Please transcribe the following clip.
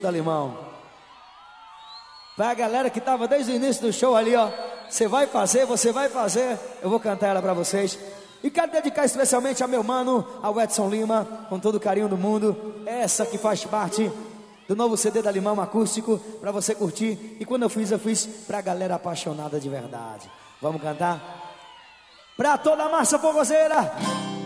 da Limão. Pra galera que tava desde o início do show ali, ó. Você vai fazer, eu vou cantar ela pra vocês. E quero dedicar especialmente a meu mano, ao Edson Lima, com todo o carinho do mundo. Essa que faz parte do novo CD da Limão acústico, pra você curtir. E quando eu fiz pra galera apaixonada de verdade. Vamos cantar? Pra toda a massa forrozeira.